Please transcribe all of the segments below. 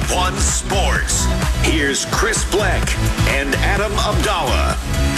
One Sports. Here's Chris Bleck and Adam Abdallah.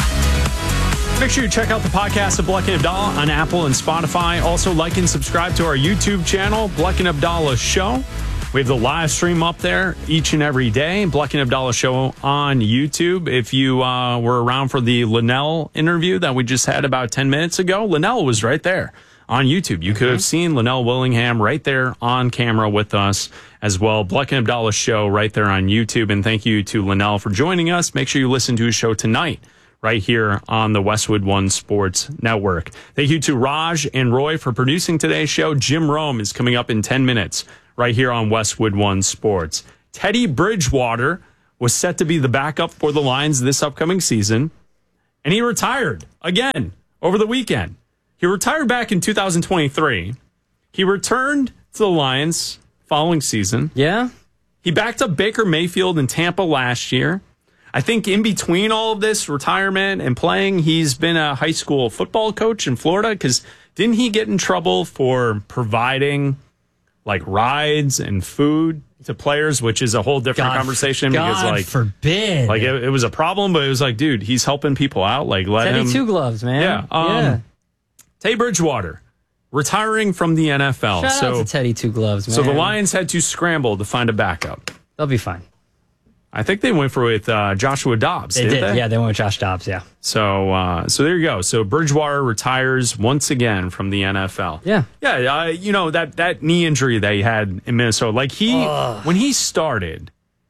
Make sure you check out the podcast of Bleck and Abdallah on Apple and Spotify. Also, like and subscribe to our YouTube channel, Bleck and Abdallah Show. We have the live stream up there each and every day, Bleck and Abdallah Show on YouTube. If you were around for the Linnell interview that we just had about 10 minutes ago, Linnell was right there on YouTube. You could have seen Linnell Willingham right there on camera with us as well. Bleck and Abdallah Show right there on YouTube. And thank you to Linnell for joining us. Make sure you listen to his show tonight right here on the Westwood One Sports Network. Thank you to Raj and Roy for producing today's show. Jim Rome is coming up in 10 minutes right here on Westwood One Sports. Teddy Bridgewater was set to be the backup for the Lions this upcoming season, and he retired again over the weekend. He retired back in 2023. He returned to the Lions following season. Yeah. He backed up Baker Mayfield in Tampa last year. I think in between all of this retirement and playing, he's been a high school football coach in Florida because didn't he get in trouble for providing like rides and food to players, which is a whole different conversation because God forbid. Like it was a problem, but it was like, dude, he's helping people out. Like let Teddy him. Two Gloves, man. Yeah. Teddy Bridgewater retiring from the NFL. Shout out to Teddy Two Gloves, man. So the Lions had to scramble to find a backup. They'll be fine. I think they went with Joshua Dobbs. They did. They? Yeah, they went with Josh Dobbs. Yeah. So there you go. So Bridgewater retires once again from the NFL. Yeah. Yeah. You know, that knee injury that he had in Minnesota, like when he started,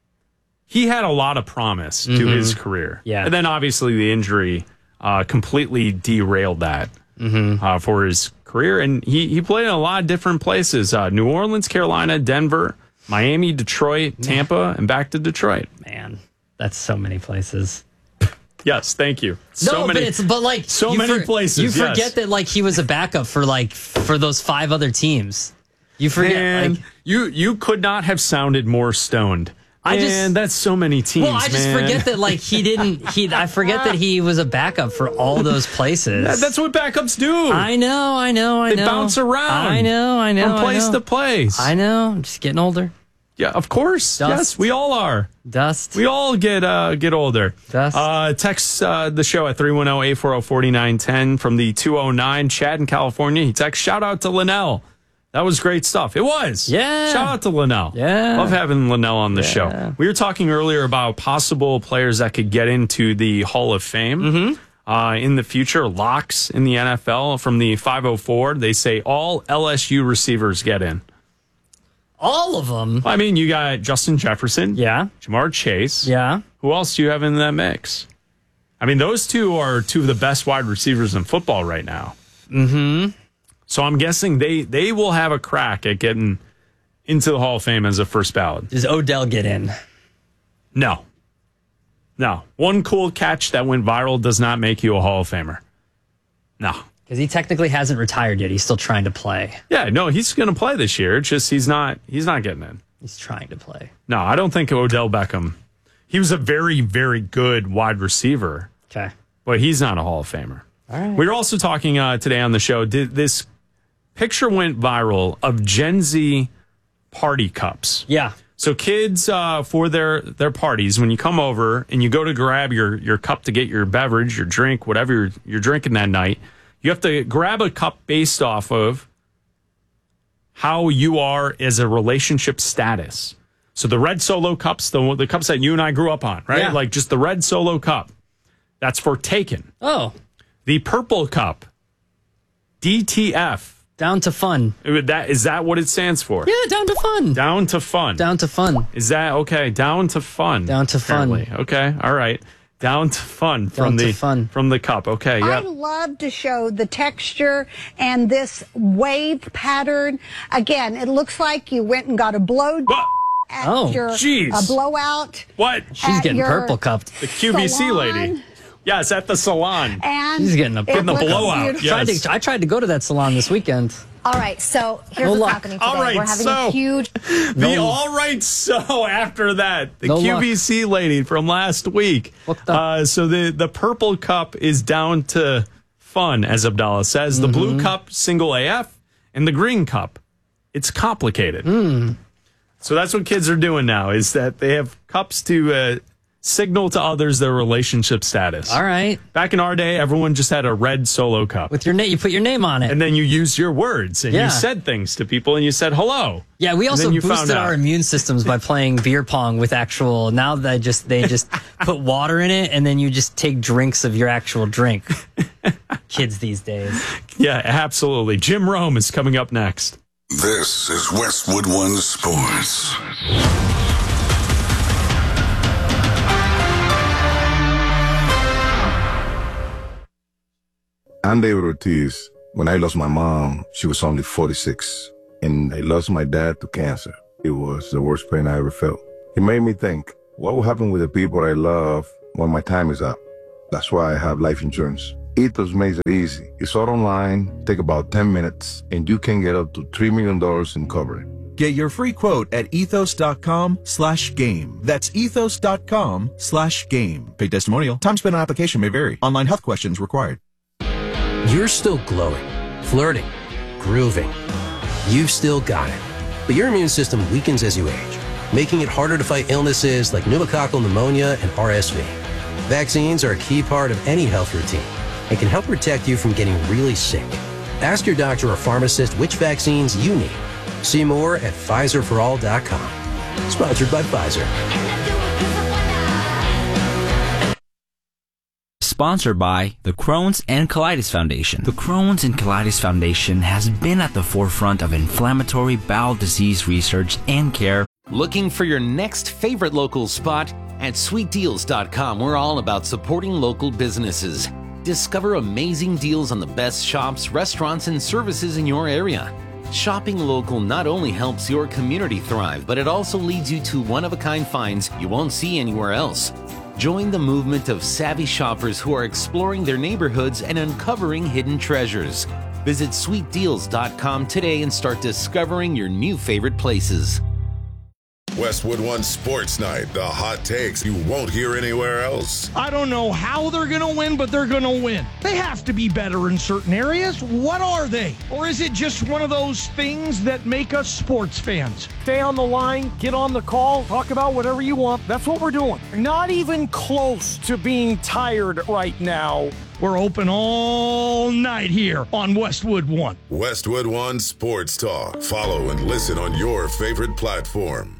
he had a lot of promise to his career. Yeah. And then obviously the injury completely derailed that for his career. And he played in a lot of different places. New Orleans, Carolina, Denver, Miami, Detroit, Tampa, and back to Detroit. Man, that's so many places. Yes, thank you. So many places. You forget that like he was a backup for those 5 other teams. You forget. Man, you could not have sounded more stoned. That's so many teams. Well, I just forget that like I forget that he was a backup for all those places. That's what backups do. I know. They bounce around. I know. From place to place. I know. I'm just getting older. Yeah, of course. Dust. Yes, we all are. Dust. We all get older. Dust. Text the show at 310-840-4910 from the 209. Chad in California. He texts, shout out to Linnell. That was great stuff. It was. Yeah. Shout out to Linnell. Yeah. Love having Linnell on the show. We were talking earlier about possible players that could get into the Hall of Fame in the future. Locks in the NFL from the 504. They say all LSU receivers get in. All of them? I mean, you got Justin Jefferson. Yeah. Jamar Chase. Yeah. Who else do you have in that mix? I mean, those two are two of the best wide receivers in football right now. So I'm guessing they will have a crack at getting into the Hall of Fame as a first ballot. Does Odell get in? No. One cool catch that went viral does not make you a Hall of Famer. No. Because he technically hasn't retired yet. He's still trying to play. Yeah, no, he's going to play this year. It's just he's not getting in. He's trying to play. No, I don't think Odell Beckham. He was a very, very good wide receiver. Okay. But he's not a Hall of Famer. All right. We were also talking today on the show, this picture went viral of Gen Z party cups. Yeah. So kids, for their parties, when you come over and you go to grab your cup to get your beverage, your drink, whatever you're drinking that night, you have to grab a cup based off of how you are as a relationship status. So the red Solo cups, the cups that you and I grew up on, right? Yeah. Like just the red Solo cup. That's for taken. Oh. The purple cup, DTF. Down to fun. Is that what it stands for? Yeah, down to fun. Down to fun. Down to fun. Is that okay? Down to fun. Down to apparently. fun. Okay, all right. Down to fun from the cup. Okay, yeah. I love to show the texture and this wave pattern. Again, it looks like you went and got a blow at your a blowout. What? She's getting purple cupped. The QVC salon. lady. Yes, at the salon. And she's getting a blowout. Yes. I tried to go to that salon this weekend. All right, so here's No what's luck. happening today. All right, We're having so- a huge... All right, so after that, the No luck. QVC lady from last week. So the purple cup is down to fun, as Abdallah says. The blue cup, single AF, and the green cup, it's complicated. So that's what kids are doing now, is that they have cups to signal to others their relationship status. All right. Back in our day, everyone just had a red Solo cup. With your name, you put your name on it. And then you used your words, and you said things to people, and you said hello. Yeah, we also boosted our immune systems by playing beer pong with actual, now they just put water in it, and then you just take drinks of your actual drink. Kids these days. Yeah, absolutely. Jim Rome is coming up next. This is Westwood One Sports. I'm David Ortiz. When I lost my mom, she was only 46. And I lost my dad to cancer. It was the worst pain I ever felt. It made me think, what will happen with the people I love when my time is up? That's why I have life insurance. Ethos makes it easy. It's all online, take about 10 minutes, and you can get up to $3 million in coverage. Get your free quote at ethos.com/game. That's ethos.com/game. Paid testimonial. Time spent on application may vary. Online health questions required. You're still glowing, flirting, grooving. You've still got it. But your immune system weakens as you age, making it harder to fight illnesses like pneumococcal pneumonia and RSV. Vaccines are a key part of any health routine and can help protect you from getting really sick. Ask your doctor or pharmacist which vaccines you need. See more at PfizerForAll.com. Sponsored by Pfizer. Sponsored by the Crohn's and Colitis Foundation. The Crohn's and Colitis Foundation has been at the forefront of inflammatory bowel disease research and care. Looking for your next favorite local spot? At sweetdeals.com, we're all about supporting local businesses. Discover amazing deals on the best shops, restaurants, and services in your area. Shopping local not only helps your community thrive, but it also leads you to one-of-a-kind finds you won't see anywhere else. Join the movement of savvy shoppers who are exploring their neighborhoods and uncovering hidden treasures. Visit sweetdeals.com today and start discovering your new favorite places. Westwood One Sports Night, the hot takes you won't hear anywhere else. I don't know how they're going to win, but they're going to win. They have to be better in certain areas. What are they? Or is it just one of those things that make us sports fans? Stay on the line, get on the call, talk about whatever you want. That's what we're doing. Not even close to being tired right now. We're open all night here on Westwood One. Westwood One Sports Talk. Follow and listen on your favorite platform.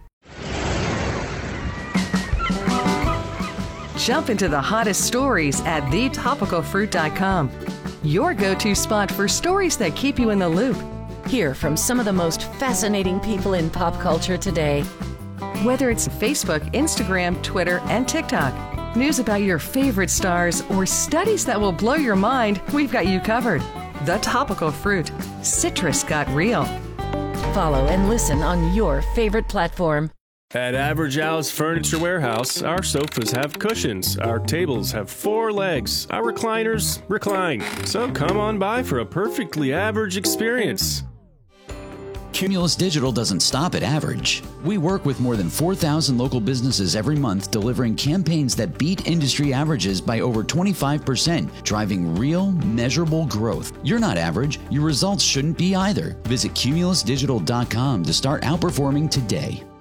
Jump into the hottest stories at thetopicalfruit.com. Your go-to spot for stories that keep you in the loop. Hear from some of the most fascinating people in pop culture today. Whether it's Facebook, Instagram, Twitter, and TikTok, news about your favorite stars, or studies that will blow your mind, we've got you covered. The Topical Fruit. Citrus got real. Follow and listen on your favorite platform. At Average Al's Furniture Warehouse, our sofas have cushions, our tables have 4 legs, our recliners recline. So come on by for a perfectly average experience. Cumulus Digital doesn't stop at average. We work with more than 4,000 local businesses every month, delivering campaigns that beat industry averages by over 25%, driving real, measurable growth. You're not average. Your results shouldn't be either. Visit cumulusdigital.com to start outperforming today.